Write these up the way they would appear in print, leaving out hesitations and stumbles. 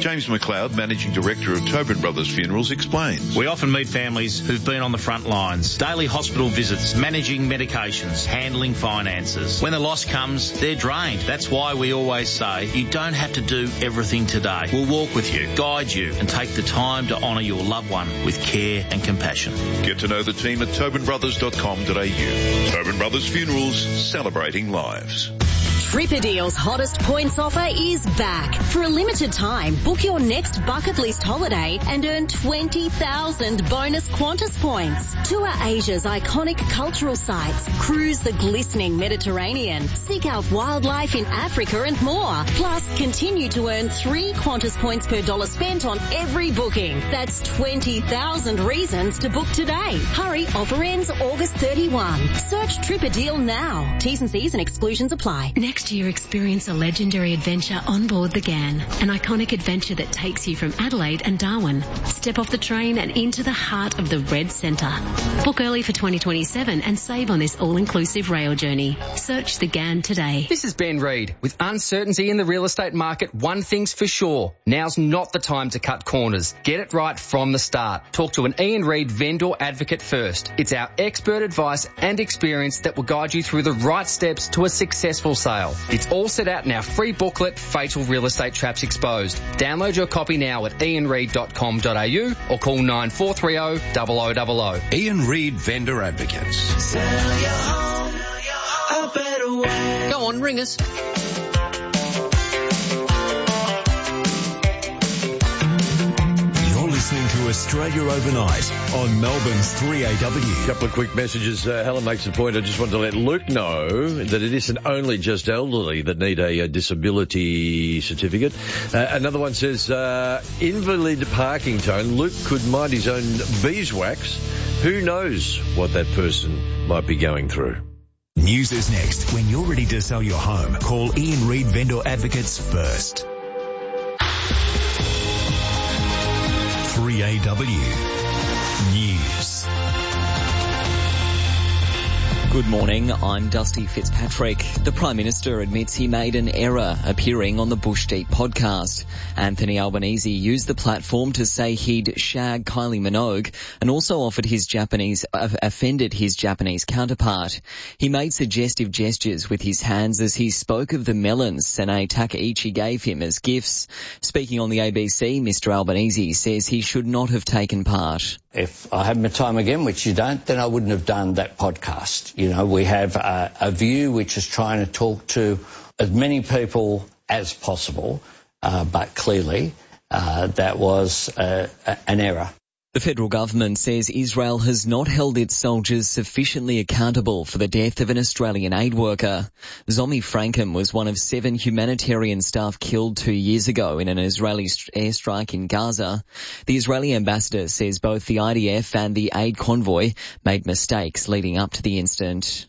James McLeod, Managing Director of Tobin Brothers Funerals, explains. We often meet families who've been on the front lines, daily hospital visits, managing medications, handling finances. When the loss comes, they're drained. That's why we always say you don't have to do everything today. We'll walk with you, guide you, and take the time to honour your loved one with care and compassion. Get to know the team at tobinbrothers.com.au. Tobin Brothers Funerals, celebrating lives. Tripadeal's hottest points offer is back. For a limited time, book your next bucket list holiday and earn 20,000 bonus Qantas points. Tour Asia's iconic cultural sites, cruise the glistening Mediterranean, seek out wildlife in Africa and more. Plus, continue to earn 3 Qantas points per dollar spent on every booking. That's 20,000 reasons to book today. Hurry, offer ends August 31. Search Tripadeal now. T's and C's and exclusions apply. Next year, experience a legendary adventure on board the Ghan, an iconic adventure that takes you from Adelaide and Darwin. Step off the train and into the heart of the Red Centre. Book early for 2027 and save on this all-inclusive rail journey. Search the Ghan today. This is Ben Reid. With uncertainty in the real estate market, one thing's for sure. Now's not the time to cut corners. Get it right from the start. Talk to an Ian Reid vendor advocate first. It's our expert advice and experience that will guide you through the right steps to a successful sale. It's all set out in our free booklet, Fatal Real Estate Traps Exposed. Download your copy now at ianreid.com.au or call 9430 0000. Ian Reid Vendor Advocates. Sell your home a better way. Go on, ring us. Listening to Australia Overnight on Melbourne's 3AW. A couple of quick messages. Helen makes a point. I just wanted to let Luke know that it isn't only just elderly that need a disability certificate. Another one says, invalid parking tone. Luke could mind his own beeswax. Who knows what that person might be going through? News is next. When you're ready to sell your home, call Ian Reid Vendor Advocates first. 3AW News. Good morning, I'm Dusty Fitzpatrick. The Prime Minister admits he made an error appearing on the Bush Deep podcast. Anthony Albanese used the platform to say he'd shag Kylie Minogue and also offended his Japanese counterpart. He made suggestive gestures with his hands as he spoke of the melons Sanae Takaichi gave him as gifts. Speaking on the ABC, Mr Albanese says he should not have taken part. If I had my time again, which you don't, then I wouldn't have done that podcast. You know, we have a view which is trying to talk to as many people as possible, but clearly that was an error. The federal government says Israel has not held its soldiers sufficiently accountable for the death of an Australian aid worker. Zomi Frankham was one of 7 humanitarian staff killed 2 years ago in an Israeli airstrike in Gaza. The Israeli ambassador says both the IDF and the aid convoy made mistakes leading up to the incident.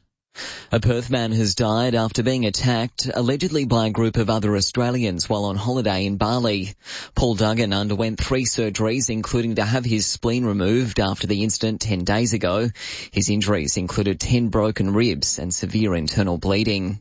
A Perth man has died after being attacked, allegedly by a group of other Australians while on holiday in Bali. Paul Duggan underwent 3 surgeries, including to have his spleen removed after the incident 10 days ago. His injuries included 10 broken ribs and severe internal bleeding.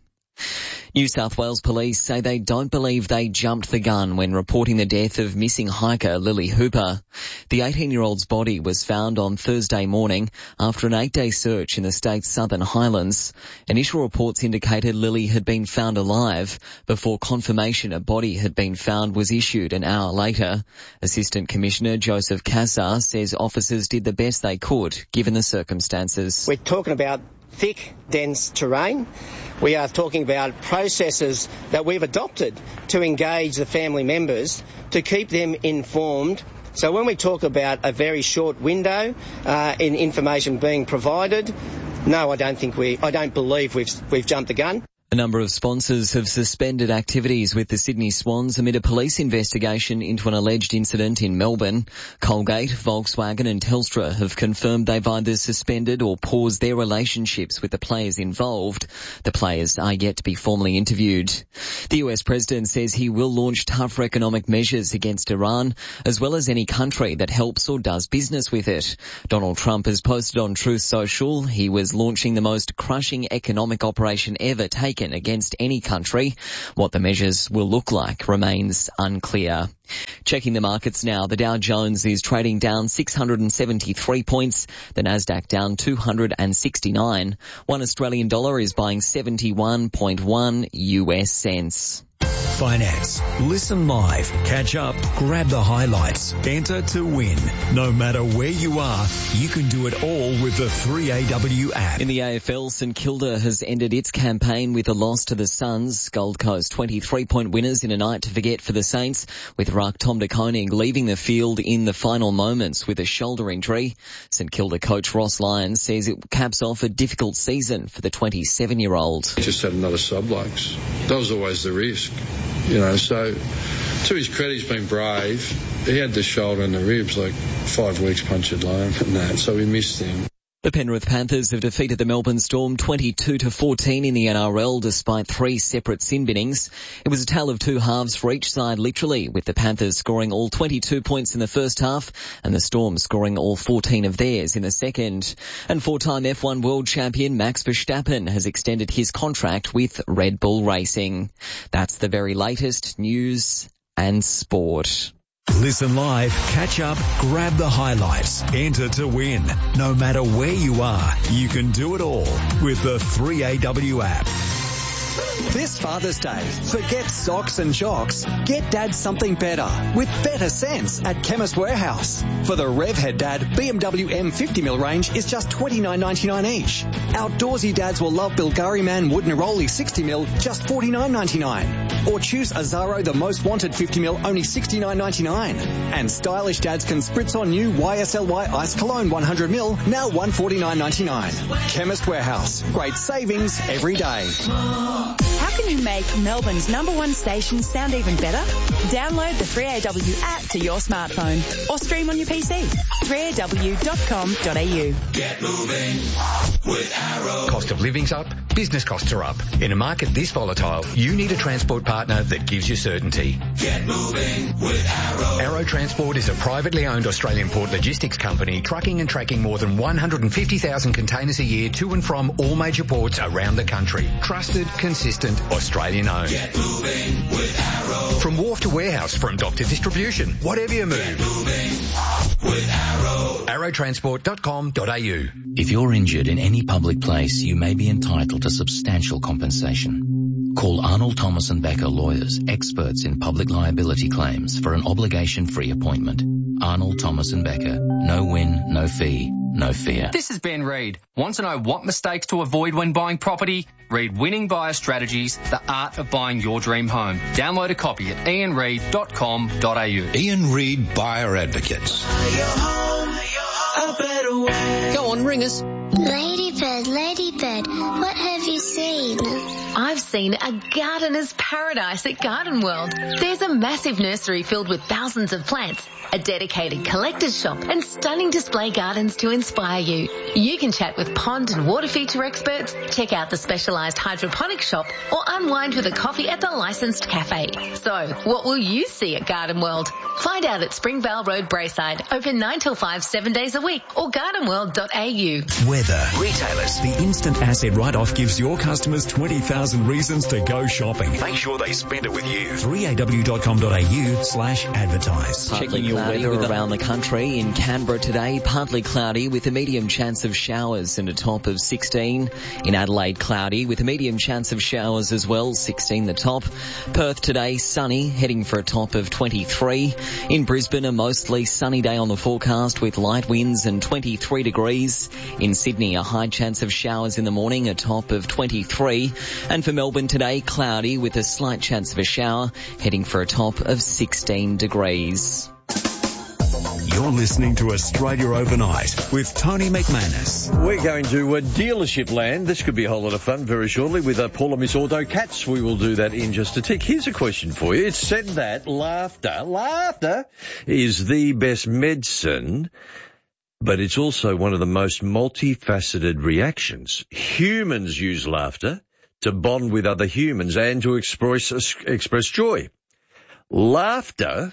New South Wales police say they don't believe they jumped the gun when reporting the death of missing hiker Lily Hooper. The 18-year-old's body was found on Thursday morning after an 8-day search in the state's Southern Highlands. Initial reports indicated Lily had been found alive before confirmation a body had been found was issued an hour later. Assistant Commissioner Joseph Cassar says officers did the best they could given the circumstances. We're talking about thick, dense terrain. We are talking about processes that we've adopted to engage the family members to keep them informed. So when we talk about a very short window in information being provided, no, I don't believe we've jumped the gun. A number of sponsors have suspended activities with the Sydney Swans amid a police investigation into an alleged incident in Melbourne. Colgate, Volkswagen and Telstra have confirmed they've either suspended or paused their relationships with the players involved. The players are yet to be formally interviewed. The US President says he will launch tougher economic measures against Iran, as well as any country that helps or does business with it. Donald Trump has posted on Truth Social he was launching the most crushing economic operation ever taken against any country. What the measures will look like remains unclear. Checking the markets now, the Dow Jones is trading down 673 points, the Nasdaq down 269. $1 Australian dollar is buying 71.1 US cents. Finance. Listen live, catch up, grab the highlights, enter to win. No matter where you are, you can do it all with the 3AW app. In the AFL, St Kilda has ended its campaign with a loss to the Suns. Gold Coast 23-point winners in a night to forget for the Saints, with ruck Tom de Koning leaving the field in the final moments with a shoulder injury. St Kilda coach Ross Lyons says it caps off a difficult season for the 27-year-old. He just had another sub-lugs. That was always the risk. So to his credit, he's been brave. He had the shoulder and the ribs, 5 weeks punctured lame and that, so we missed him. The Penrith Panthers have defeated the Melbourne Storm 22-14 in the NRL despite 3 separate sin binnings. It was a tale of 2 halves for each side literally, with the Panthers scoring all 22 points in the first half and the Storm scoring all 14 of theirs in the second. And 4-time F1 world champion Max Verstappen has extended his contract with Red Bull Racing. That's the very latest news and sport. Listen live, catch up, grab the highlights, enter to win. No matter where you are, you can do it all with the 3AW app. This Father's Day, forget socks and jocks. Get Dad something better with better sense at Chemist Warehouse. For the Revhead Dad BMW M50mm range is just $29.99 each. Outdoorsy dads will love Bulgari Man Wood Neroli 60mm, just $49.99. Or choose Azaro the Most Wanted 50mm, only $69.99. And stylish dads can spritz on new YSLY Ice Cologne 100ml, now $149.99. Chemist Warehouse, great savings every day. How can you make Melbourne's #1 station sound even better? Download the 3AW app to your smartphone or stream on your PC. 3aw.com.au. Get moving with Arrow. Cost of living's up, business costs are up. In a market this volatile, you need a transport partner that gives you certainty. Get moving with Arrow. Arrow Transport is a privately owned Australian port logistics company trucking and tracking more than 150,000 containers a year to and from all major ports around the country. Trusted, consistent, Australian owned. Get moving with Arrow. From wharf to warehouse, from dock to distribution, whatever you move. Get moving with Arrow. Arrowtransport.com.au. If you're injured in any public place, you may be entitled to substantial compensation. Call Arnold Thomas and Becker Lawyers, experts in public liability claims, for an obligation-free appointment. Arnold Thomas and Becker. No win, no fee, no fear. This is Ben Reid. Want to know what mistakes to avoid when buying property? Read Winning Buyer Strategies, the art of buying your dream home. Download a copy at ianreid.com.au. Ian Reid Buyer Advocates. Go on, ring us. Ladybird, Ladybird, what have you seen? I've seen a gardener's paradise at Garden World. There's a massive nursery filled with thousands of plants, a dedicated collector's shop and stunning display gardens to inspire you. You can chat with pond and water feature experts, check out the specialised hydroponic shop or unwind with a coffee at the licensed cafe. So, what will you see at Garden World? Find out at Springvale Road, Braeside, open 9 till 5, 7 days a week, or gardenworld.au. Weather. Retailers. The instant asset write-off gives your customers 20,000 reasons to go shopping. Make sure they spend it with you. 3aw.com.au/advertise. Checking your weather around the country. In Canberra today, partly cloudy with a medium chance of showers and a top of 16. In Adelaide, cloudy with a medium chance of showers as well, 16 the top. Perth today, sunny, heading for a top of 23. In Brisbane, a mostly sunny day on the forecast with light winds and 23 degrees. In Sydney, a high chance of showers in the morning, a top of 23. And for Melbourne today, cloudy with a slight chance of a shower, heading for a top of 16 degrees. You're listening to Australia Overnight with Tony McManus. We're going to dealership land. This could be a whole lot of fun very shortly with Paula Miss Auto Cats. We will do that in just a tick. Here's a question for you. It's said that laughter is the best medicine, but it's also one of the most multifaceted reactions. Humans use laughter to bond with other humans and to express joy. Laughter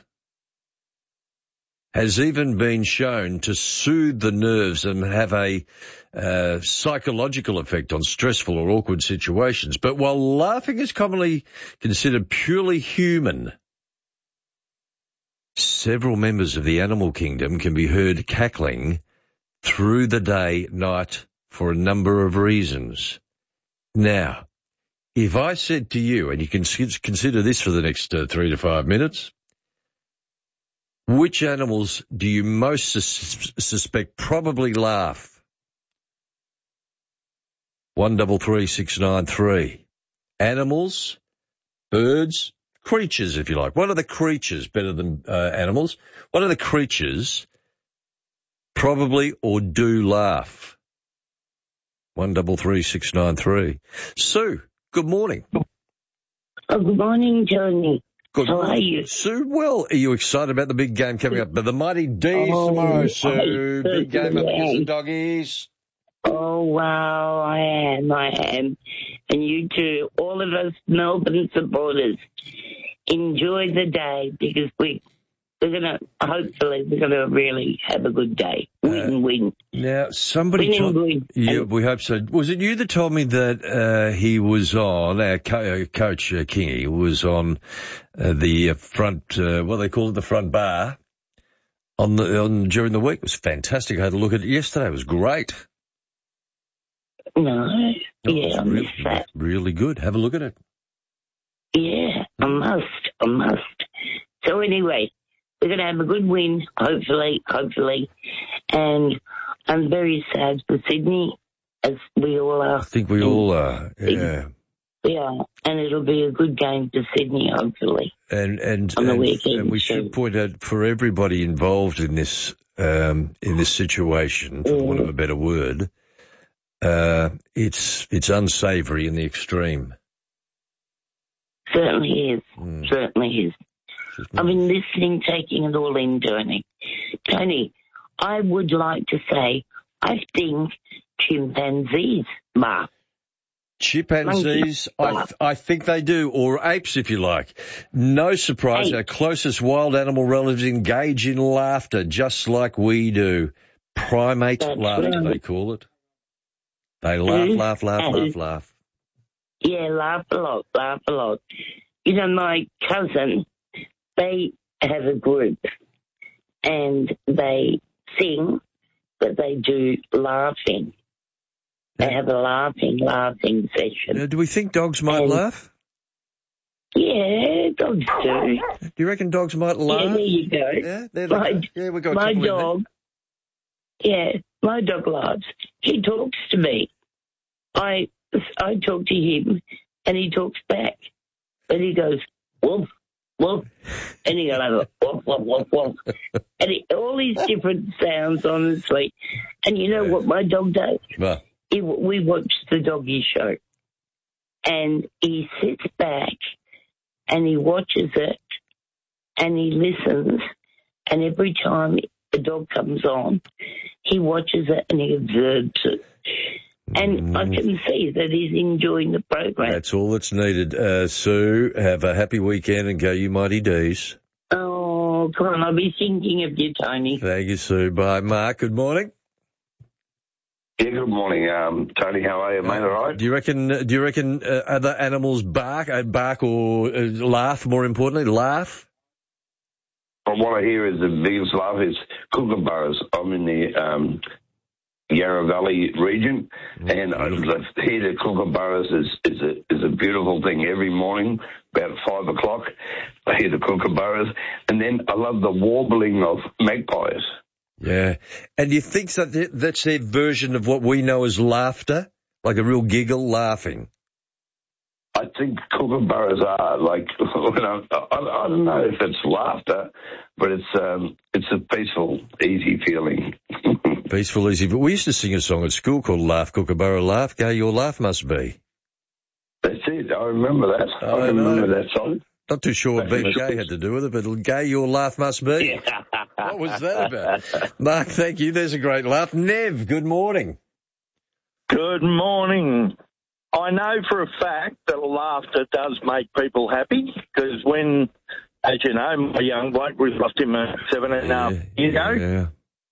has even been shown to soothe the nerves and have a psychological effect on stressful or awkward situations. But while laughing is commonly considered purely human, several members of the animal kingdom can be heard cackling through the day, night, for a number of reasons. Now, if I said to you, and you can consider this for the next 3 to 5 minutes, which animals do you most suspect probably laugh? 133693. Animals, birds, creatures, if you like. What are the creatures better than animals? What are the creatures probably or do laugh? 133693. Sue, good morning. Good morning, Tony. How are you? Sue, well, are you excited about the big game coming up? But the Mighty D's tomorrow, Sue. Big game up against the Doggies. Oh, wow, I am. And you too, all of us Melbourne supporters, enjoy the day because we're going to really have a good day. Win. Now, somebody told me, yeah, we hope so. Was it you that told me that he was on, our coach Kingy was on the front, what they call it, the front bar during the week? It was fantastic. I had a look at it yesterday. It was great. No, yeah, I missed that. Really good. Have a look at it. Yeah, I must. So anyway, we're going to have a good win, hopefully. And I'm very sad for Sydney, as we all are. I think we all are, yeah. Yeah, and it'll be a good game for Sydney, hopefully. And on the weekend. And we should point out for everybody involved in this situation, for want of a better word, it's unsavoury in the extreme. Certainly is. I've been listening, taking it all in, Tony, I would like to say I think chimpanzees bark. Chimpanzees, I think they do, or apes, if you like. No surprise, our closest wild animal relatives engage in laughter, just like we do. Primate laughter, they call it. They laugh. Yeah, laugh a lot. You know, my cousin, they have a group, and they sing, but they do laughing. They have a laughing session. Now, do we think dogs might laugh? Yeah, dogs do. Do you reckon dogs might laugh? Yeah, there you go. We got my dog. Yeah, my dog laughs. He talks to me. I talk to him, and he talks back. But he goes, woof, woof, and he goes, woof, woof, woof, woof. And all these different sounds, honestly. And you know what my dog does? We watch the doggy show, and he sits back, and he watches it, and he listens, and every time the dog comes on, he watches it and he observes it. And I can see that he's enjoying the program. That's all that's needed. Sue, have a happy weekend and go you Mighty D's. Oh, come on, I'll be thinking of you, Tony. Thank you, Sue. Bye. Mark, good morning. Yeah, good morning, Tony. How are you, mate? All right? Do you reckon other animals bark or laugh? More importantly, laugh. Well, what I hear is the biggest laugh is kookaburras. I'm in the Yarra Valley region, and I hear the kookaburras is a beautiful thing. Every morning, about 5 o'clock, I hear the kookaburras, and then I love the warbling of magpies. Yeah. And do you think that's their version of what we know as laughter? Like a real giggle laughing? I think kookaburras are like, I don't know if it's laughter, but it's a peaceful, easy feeling. Peaceful, easy. But we used to sing a song at school called Laugh, Kookaburra Laugh, Gay Your Laugh Must Be. That's it. I remember that. I remember that song. Not too sure what being gay had to do with it, but Gay Your Laugh Must Be. What was that about? Mark, thank you. There's a great laugh. Nev, good morning. Good morning. I know for a fact that laughter does make people happy because when, as you know, my young bloke, we lost him 7.5 years ago. Yeah.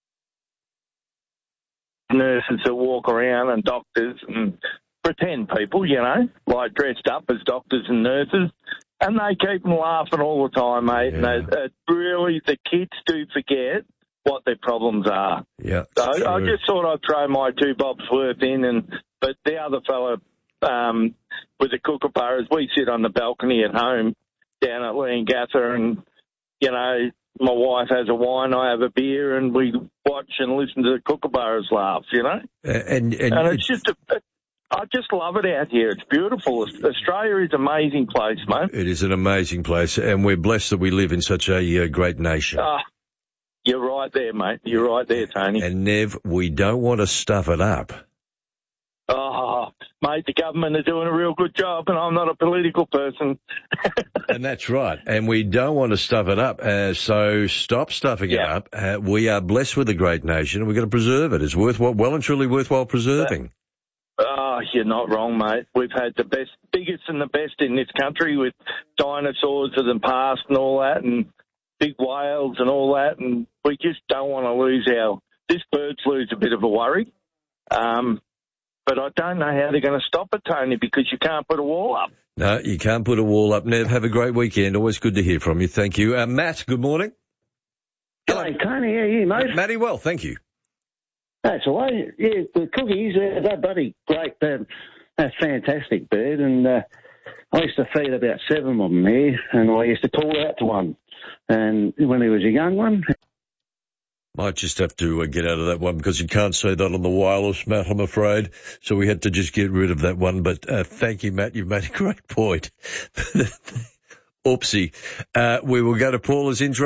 Nurses that walk around and doctors and pretend people, like dressed up as doctors and nurses, And they keep them laughing all the time, mate. Yeah. And really, the kids do forget what their problems are. Yeah. So I just thought I'd throw my 2 bobs worth in, but the other fella with the kookaburras, we sit on the balcony at home down at Leongatha, and, you know, my wife has a wine, I have a beer, and we watch and listen to the kookaburras laugh, you know? And it's just I just love it out here. It's beautiful. Australia is an amazing place, mate. It is an amazing place, and we're blessed that we live in such a great nation. You're right there, mate. You're right there, Tony. And, Nev, we don't want to stuff it up. Oh, mate, the government are doing a real good job, and I'm not a political person. And that's right. And we don't want to stuff it up. So stop stuffing it up. We are blessed with a great nation, and we've got to preserve it. It's well and truly worthwhile preserving. Oh, you're not wrong, mate. We've had the biggest and the best in this country with dinosaurs of the past and all that, and big whales and all that, and we just don't want to lose this bird flu's a bit of a worry. But I don't know how they're going to stop it, Tony, because you can't put a wall up. No, you can't put a wall up. Nev, have a great weekend. Always good to hear from you. Thank you. Matt, good morning. Hello, Tony. How are you, mate? Matty, well, thank you. That's all right. Yeah, the cookies, they're bloody great. That's fantastic, bird. And I used to feed about 7 of them here, and I used to call out to one. And when he was a young one... Might just have to get out of that one because you can't say that on the wireless, Matt, I'm afraid. So we had to just get rid of that one. But thank you, Matt. You've made a great point. Oopsie. We will go to Paula's intro.